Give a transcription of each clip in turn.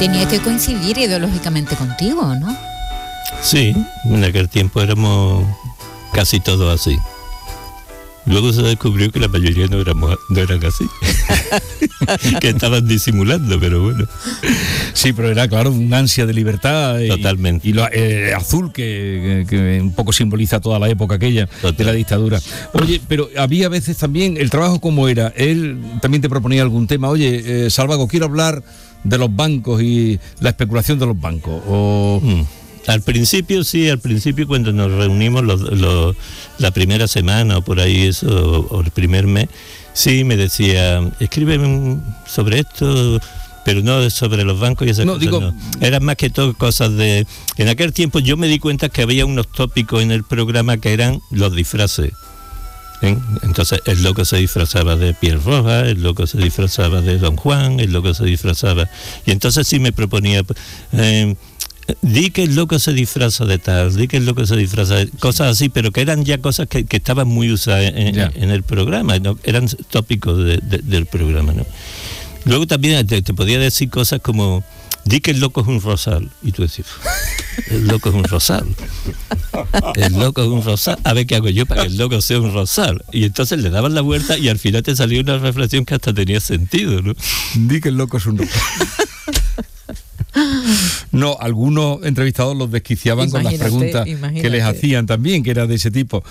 tenía que coincidir ideológicamente contigo, ¿no? Sí, en aquel tiempo éramos casi todos así. Luego se descubrió que la mayoría no eran así, que estaban disimulando, pero bueno. Sí, pero era, claro, un ansia de libertad. Totalmente. Y lo azul que un poco simboliza toda la época aquella de la dictadura. Oye, pero había veces también, el trabajo como era, él también te proponía algún tema. Oye, Salvago, quiero hablar de los bancos y la especulación de los bancos. Al principio cuando nos reunimos la primera semana o por ahí eso, o el primer mes, sí me decía, escríbeme sobre esto, pero no sobre los bancos y esas cosas. No. Eran más que todo cosas de... En aquel tiempo yo me di cuenta que había unos tópicos en el programa que eran los disfraces. Entonces el loco se disfrazaba de piel roja, el loco se disfrazaba de Don Juan, el loco se disfrazaba... Y entonces sí me proponía... di que el loco se disfraza de tal, di que el loco se disfraza de cosas así, pero que eran ya cosas que estaban muy usadas en el programa, ¿no? Eran tópicos del programa, ¿no? Luego también te podía decir cosas como, di que el loco es un rosal, y tú decís, el loco es un rosal, el loco es un rosal, a ver qué hago yo para que el loco sea un rosal, y entonces le daban la vuelta y al final te salía una reflexión que hasta tenía sentido, ¿no? Di que el loco es un rosal. No, algunos entrevistados los desquiciaban con las preguntas que les hacían también, que era de ese tipo.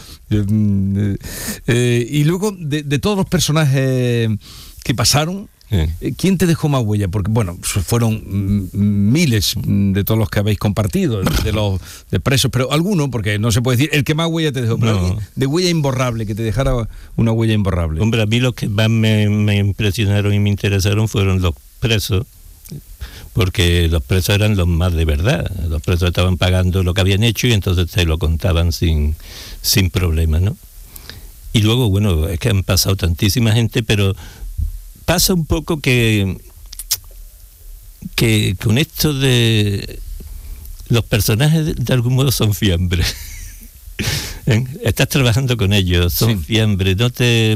Y luego, de todos los personajes que pasaron, ¿quién te dejó más huella? Porque, bueno, fueron miles de todos los que habéis compartido, de los de presos, pero alguno, porque no se puede decir el que más huella te dejó, pero de huella imborrable, que te dejara una huella imborrable. Hombre, a mí los que más me impresionaron y me interesaron fueron los presos, porque los presos eran los más de verdad. Los presos estaban pagando lo que habían hecho y entonces te lo contaban sin problema, ¿no? Y luego, bueno, es que han pasado tantísima gente, pero pasa un poco que con esto de los personajes de algún modo son fiambre. Estás trabajando con ellos, son fiambre, no te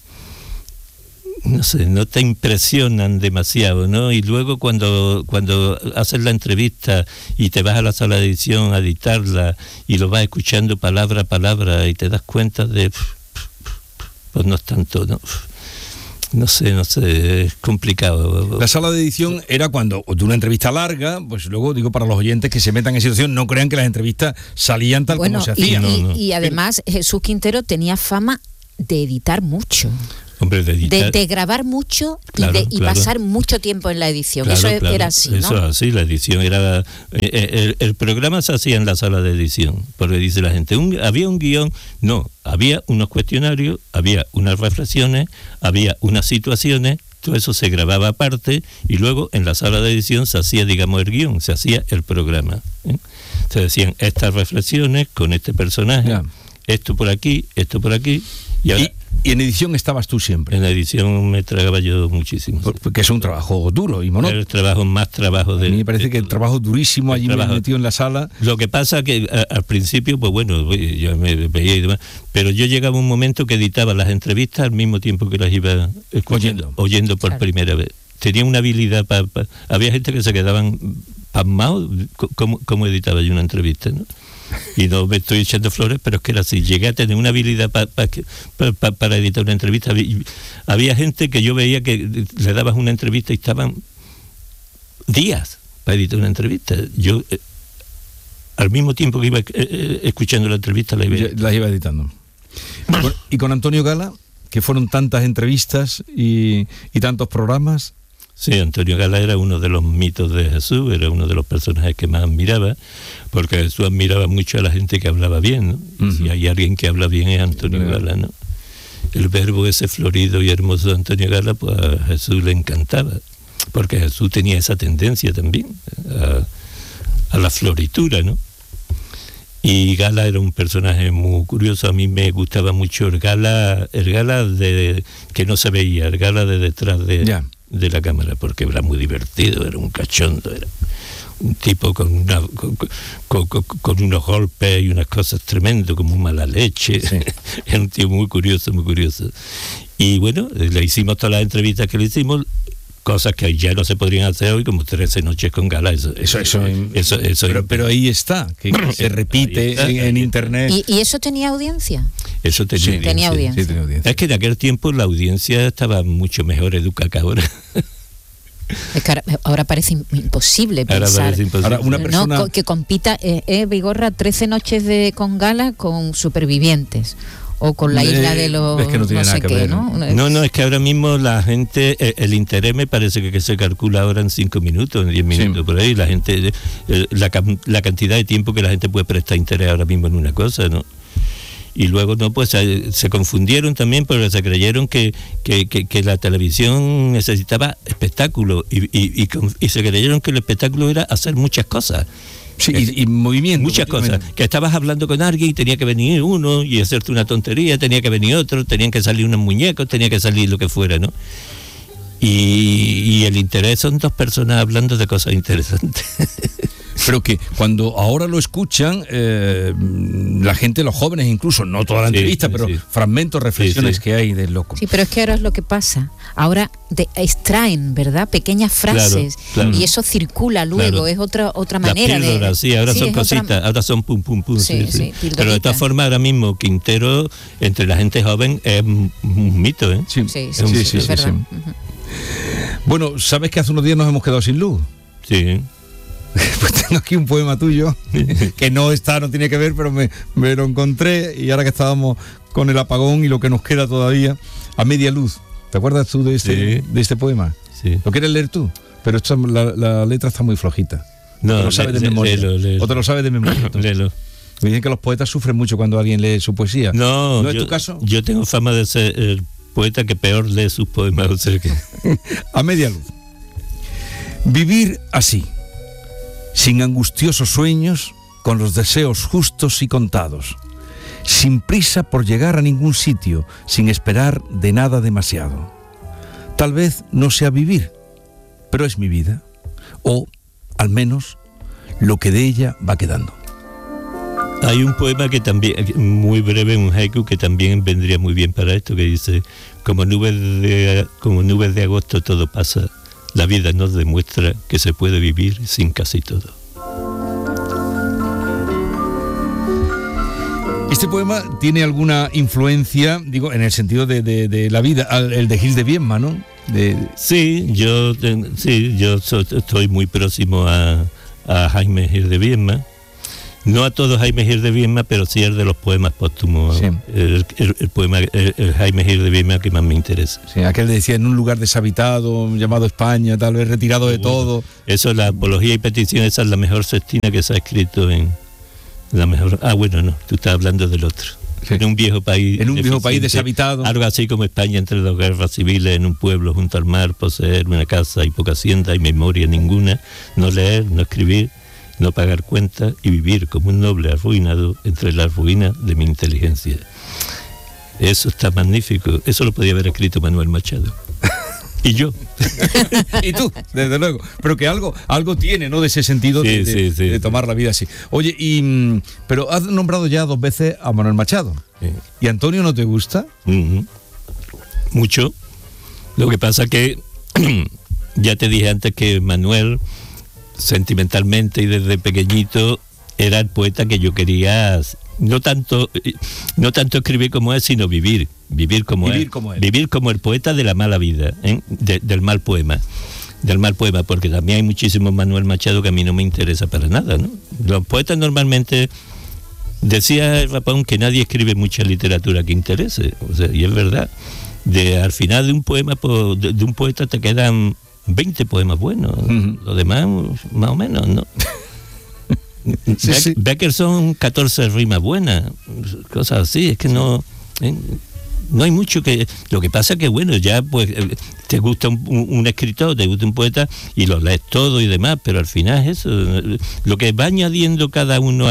impresionan demasiado, ¿no? Y luego cuando haces la entrevista y te vas a la sala de edición a editarla y lo vas escuchando palabra a palabra y te das cuenta de pues no es tanto, ¿no? No sé, es complicado. La sala de edición era cuando de una entrevista larga, pues luego digo para los oyentes que se metan en situación, no crean que las entrevistas salían tal como se hacían. Y además Jesús Quintero tenía fama de editar mucho. Hombre, de grabar mucho y pasar mucho tiempo en la edición. Claro, eso era así, ¿no? Eso es así, la edición era... El programa se hacía en la sala de edición, porque dice la gente, había un guión, no, había unos cuestionarios, había unas reflexiones, había unas situaciones, todo eso se grababa aparte y luego en la sala de edición se hacía, digamos, el guión, se hacía el programa. Se decían estas reflexiones con este personaje, esto por aquí, y en edición estabas tú siempre. En la edición me tragaba yo muchísimo. Porque es un trabajo duro y monótono. El trabajo más trabajo de... A mí me parece que el trabajo durísimo allí metido en la sala. Lo que pasa que al principio, pues bueno, yo me veía y demás, pero yo llegaba un momento que editaba las entrevistas al mismo tiempo que las iba oyendo por primera vez. Tenía una habilidad había gente que se quedaban pasmados cómo editaba yo una entrevista, ¿no? Y no me estoy echando flores, pero es que era así. Llegué a tener una habilidad para editar una entrevista. Había gente que yo veía que le dabas una entrevista y estaban días para editar una entrevista. Yo, al mismo tiempo que iba escuchando la entrevista, la iba editando. Y con Antonio Gala, que fueron tantas entrevistas y tantos programas. Sí, Antonio Gala era uno de los mitos de Jesús, era uno de los personajes que más admiraba, porque Jesús admiraba mucho a la gente que hablaba bien, ¿no? Uh-huh. Si hay alguien que habla bien es Antonio Gala, ¿no? El verbo ese florido y hermoso de Antonio Gala, pues a Jesús le encantaba, porque Jesús tenía esa tendencia también a la floritura, ¿no? Y Gala era un personaje muy curioso. A mí me gustaba mucho el Gala de que no se veía, el Gala de detrás de la cámara, porque era muy divertido, era un cachondo, era un tipo con unos golpes y unas cosas tremendas, como mala leche. Sí. Era un tío muy curioso. Y bueno, le hicimos todas las entrevistas que le hicimos, cosas que ya no se podrían hacer hoy, como 13 noches con Gala. Eso pero ahí está, que se repite en internet. ¿Y eso tenía audiencia? Eso tenía audiencia. Sí, tenía audiencia. Es que en aquel tiempo la audiencia estaba mucho mejor educada que ahora. Es que ahora parece imposible pensar. Ahora una persona que compita Vigorra 13 noches con Gala con Supervivientes o con la isla de los es que no tiene nada que ver, ¿no? Es que ahora mismo la gente, el interés me parece que se calcula ahora en 5 minutos, en 10 minutos, por ahí. La gente, la cantidad de tiempo que la gente puede prestar interés ahora mismo en una cosa, ¿no? Y luego pues se confundieron también porque se creyeron que la televisión necesitaba espectáculo y se creyeron que el espectáculo era hacer muchas cosas. Sí, y movimiento. Muchas cosas. Que estabas hablando con alguien y tenía que venir uno y hacerte una tontería, tenía que venir otro, tenían que salir unos muñecos, tenía que salir lo que fuera, ¿no? Y el interés son 2 personas hablando de cosas interesantes. Pero que cuando ahora lo escuchan, la gente, los jóvenes incluso, no toda la entrevista, pero fragmentos, reflexiones que hay del loco. Sí, pero es que ahora es lo que pasa. Ahora extraen, ¿verdad? Pequeñas frases, claro. Y eso circula luego, claro. Es otra manera de... Sí, ahora son cositas, ahora son pum, pum, pum. Sí. Pero de todas formas, ahora mismo Quintero, entre la gente joven, es un mito, ¿eh? Sí, es verdad. Uh-huh. Bueno, ¿sabes que hace unos días nos hemos quedado sin luz? Sí. Pues tengo aquí un poema tuyo que no tiene que ver, pero me lo encontré y ahora que estábamos con el apagón y lo que nos queda todavía, a media luz. ¿Te acuerdas tú de este poema? Sí. ¿Lo quieres leer tú? Pero la letra está muy flojita. No, te lo sabes de memoria. Léelo. O te lo sabes de memoria. Léelo. Me dicen que los poetas sufren mucho cuando alguien lee su poesía. ¿No es tu caso? Yo tengo fama de ser el poeta que peor lee sus poemas. O sea que... A media luz. Vivir así, sin angustiosos sueños, con los deseos justos y contados, sin prisa por llegar a ningún sitio, sin esperar de nada demasiado. Tal vez no sea vivir, pero es mi vida, o al menos lo que de ella va quedando. Hay un poema que también, muy breve, un haiku, que también vendría muy bien para esto, que dice: como nubes de agosto todo pasa, la vida nos demuestra que se puede vivir sin casi todo. Este poema tiene alguna influencia, digo, en el sentido de la vida, el de Gil de Viedma, ¿no? Sí, yo estoy muy próximo a Jaime Gil de Viedma. No a todo Jaime Gil de Viedma, pero sí el de los poemas póstumos. Sí. El poema, el Jaime Gil de Viedma que más me interesa. Sí, aquel decía: en un lugar deshabitado, llamado España, tal vez retirado de todo. Eso, la apología y petición, esa es la mejor sextina que se ha escrito en la mejor... no, tú estás hablando del otro. Sí. En un viejo país... En un viejo país deshabitado. Algo así como España entre 2 guerras civiles, en un pueblo junto al mar, poseer una casa y poca hacienda y memoria ninguna, no leer, no escribir, no pagar cuentas y vivir como un noble arruinado entre las ruinas de mi inteligencia. Eso está magnífico. Eso lo podía haber escrito Manuel Machado. Y yo. Y tú, desde luego. Pero que algo tiene, ¿no? De ese sentido de tomar la vida así. Oye, pero has nombrado ya 2 veces a Manuel Machado. Sí. ¿Y Antonio no te gusta? Uh-huh. Mucho. Lo que pasa que ya te dije antes que Manuel, sentimentalmente y desde pequeñito, era el poeta que yo quería, no tanto escribir como él, sino vivir como él. Vivir como el poeta de la mala vida, ¿eh? Del mal poema, porque también hay muchísimos Manuel Machado que a mí no me interesa para nada, ¿no? Los poetas normalmente, decía el Rapón, que nadie escribe mucha literatura que interese, o sea, y es verdad. Al final de un poema, de un poeta te quedan 20 poemas buenos, uh-huh. Lo demás más o menos, ¿no? Sí. Becker son 14 rimas buenas, cosas así, es que no hay mucho que... Lo que pasa es que, bueno, ya pues te gusta un escritor, te gusta un poeta y lo lees todo y demás, pero al final es eso, lo que va añadiendo cada uno a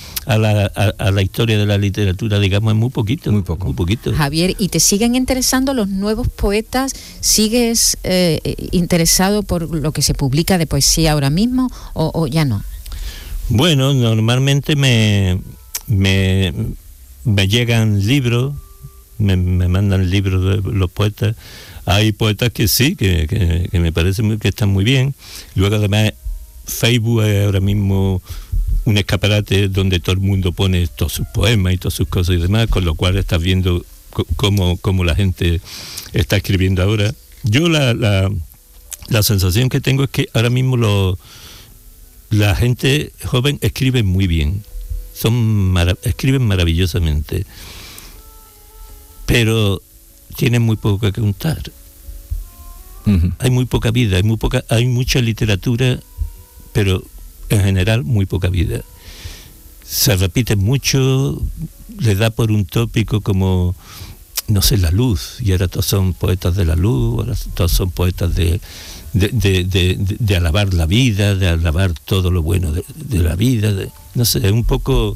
la historia de la literatura, digamos, es muy poquito. Muy poquito. Javier, ¿y te siguen interesando los nuevos poetas? ¿Sigues interesado por lo que se publica de poesía ahora mismo o ya no? Bueno, normalmente me llegan libros, me mandan libros de los poetas. Hay poetas que sí, que me parece que están muy bien. Luego además Facebook es ahora mismo un escaparate donde todo el mundo pone todos sus poemas y todas sus cosas y demás, con lo cual estás viendo cómo la gente está escribiendo ahora. Yo la sensación que tengo es que ahora mismo la gente joven escribe muy bien, escriben maravillosamente, pero tienen muy poco que contar. Uh-huh. Hay muy poca vida, hay mucha literatura, pero en general muy poca vida. Se repite mucho, le da por un tópico como, no sé, la luz, y ahora todos son poetas de la luz, ahora todos son poetas de alabar la vida, de alabar todo lo bueno de la vida, no sé, un poco,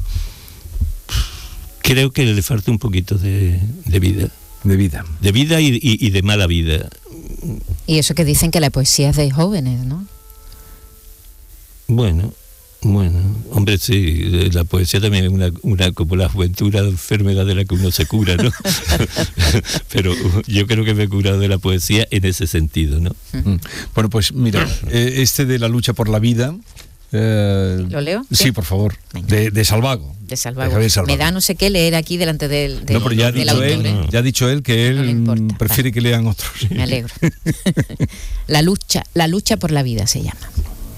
creo que le falta un poquito de vida. De vida. De vida y de mala vida. Y eso que dicen que la poesía es de jóvenes, ¿no? Bueno, hombre, sí, la poesía también es una como la juventud, una enfermedad de la que uno se cura, ¿no? Pero yo creo que me he curado de la poesía en ese sentido, ¿no? Bueno, pues mira, de la lucha por la vida... ¿Lo leo? Sí, por favor. De Salvago. De Salvago. Me da no sé qué leer aquí delante del no, pero ya ha dicho él que él prefiere que lean otros. Me alegro. La lucha por la vida se llama.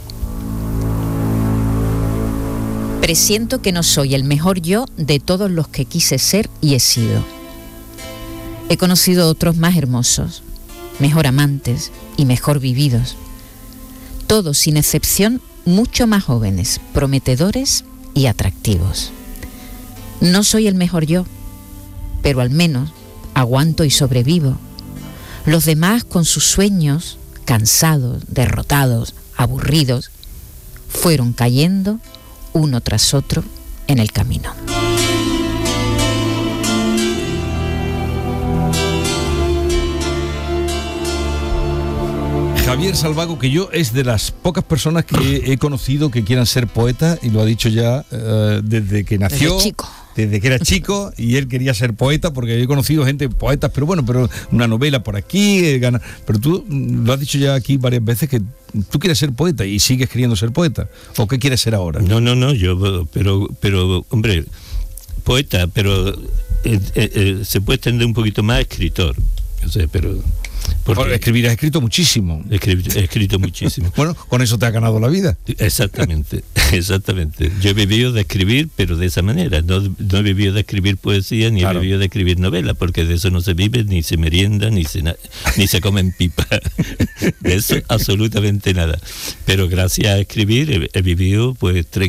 Presiento que no soy el mejor yo de todos los que quise ser y he sido. He conocido otros más hermosos, mejor amantes y mejor vividos. Todos, sin excepción, mucho más jóvenes, prometedores y atractivos. No soy el mejor yo, pero al menos aguanto y sobrevivo. Los demás, con sus sueños, cansados, derrotados, aburridos, fueron cayendo uno tras otro en el camino. Javier Salvago, que yo es de las pocas personas que he conocido que quieran ser poeta, y lo ha dicho ya desde que nació, desde que era chico, y él quería ser poeta, porque he conocido gente poetas, pero una novela por aquí, pero tú lo has dicho ya aquí varias veces que tú quieres ser poeta y sigues queriendo ser poeta, ¿o qué quieres ser ahora? No, yo, pero hombre, poeta, pero se puede extender un poquito más escritor, no sé, pero... Porque has escrito muchísimo. He escrito muchísimo. Bueno, con eso te ha ganado la vida. Exactamente. Yo he vivido de escribir, pero de esa manera. No he vivido de escribir poesía, ni he vivido de escribir novela, porque de eso no se vive, ni se merienda, ni se come en pipa. De eso absolutamente nada. Pero gracias a escribir he vivido pues 30